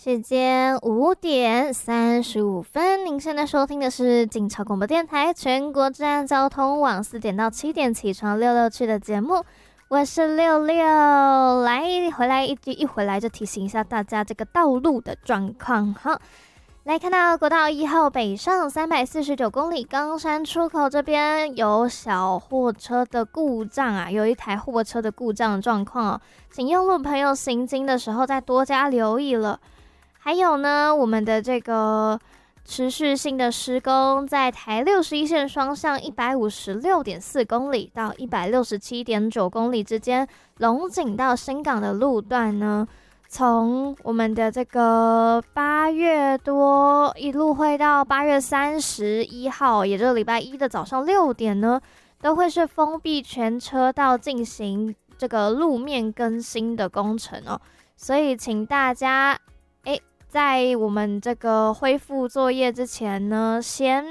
时间5:35，您现在收听的是警察广播电台全国治安交通网4点到7点起床六六去的节目，我是六六。回来就提醒一下大家这个道路的状况哈。来看到国道1号北上349公里，冈山出口这边有小货车的故障啊，有一台货车的故障的状况哦，请用路朋友行经的时候再多加留意了。还有呢，我们的这个持续性的施工，在台61线双向156.4公里到167.9公里之间，龙井到新港的路段呢，从我们的这个8月多一路会到8月31号，也就是礼拜一的早上6点呢，都会是封闭全车道进行这个路面更新的工程哦。所以请大家在我们这个恢复作业之前呢，先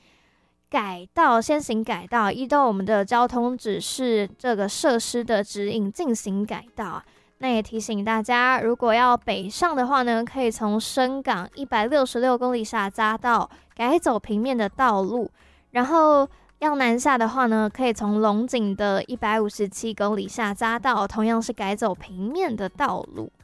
行改道，依照我们的交通指示这个设施的指引进行改道。那也提醒大家，如果要北上的话呢，可以从深港166公里下匝道改走平面的道路，然后要南下的话呢，可以从龙井的157公里下匝道，同样是改走平面的道路。